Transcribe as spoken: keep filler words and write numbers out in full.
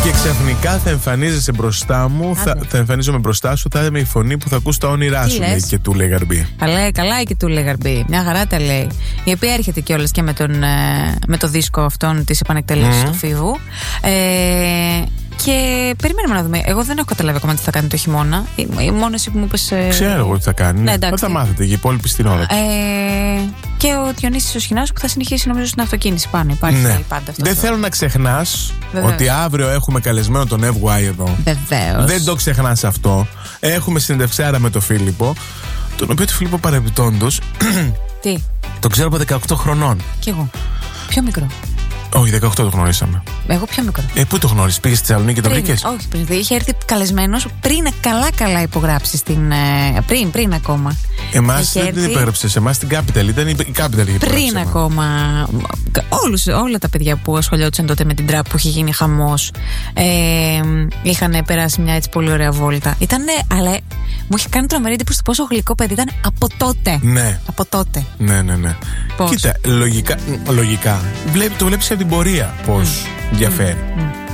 Και ξαφνικά θα εμφανίζεσαι μπροστά μου, θα, θα εμφανίζομαι μπροστά σου, θα είμαι η φωνή που θα ακούς τα όνειρά Τι σου, λες? λέει και του λέει Γαρμπή. Αλλά καλά η και του λέει Γαρμπή. Μια χαρά τα λέει. Η οποία έρχεται κιόλας και με, τον, με το δίσκο αυτόν της επανεκτέλεσης mm. του Φίβου. Ε, και περιμένουμε να δούμε. Εγώ δεν έχω καταλάβει ακόμα τι θα κάνει το χειμώνα. Μόνο εσύ που μου είπες. Ε... Ξέρω εγώ τι θα κάνει. Ναι, ναι, θα μάθετε και οι υπόλοιποι στην ώρα. Ε, και ο Διονύσης ο Σχοινάς που θα συνεχίσει νομίζω στην αυτοκίνηση πάνω. Υπάρχει ναι. πάντα αυτό. Δεν θέλω να ξεχνάς ότι αύριο έχουμε καλεσμένο τον Εφ Γουάι εδώ. Βεβαίως. Δεν το ξεχνάς αυτό. Έχουμε συνεντευξάρα με τον Φίλιππο. Τον οποίο τον Φίλιππο παρεμπιπτόντως. Τι? Τον ξέρω από δεκαοκτώ χρονών. Κι εγώ. Πιο μικρό. Όχι, δεκαοκτώ το γνωρίσαμε. Εγώ πιο μικρό. Ε, πού το γνώρισες, πήγες στη Θεσσαλονίκη και το βρήκες? Όχι, πριν. Είχε έρθει καλεσμένος πριν καλά-καλά υπογράψει στην. Ε, πριν, πριν ακόμα. Εμάς δεν την υπέγραψε, εμάς στην Capital. Ήταν η Capital είχε πριν ακόμα. Όλους, όλα τα παιδιά που ασχολιόντουσαν τότε με την τραπ που είχε γίνει χαμός, ε, είχαν περάσει μια έτσι πολύ ωραία βόλτα. Ήτανε, αλλά μου είχε κάνει τρομερή εντύπωση πόσο γλυκό παιδί ήταν από τότε. Ναι. Από τότε. Ναι, ναι, ναι. Πώς? Κοίτα, λογικά, λογικά βλέπει, το βλέπεις από την πορεία πώς mm. διαφέρει. Mm.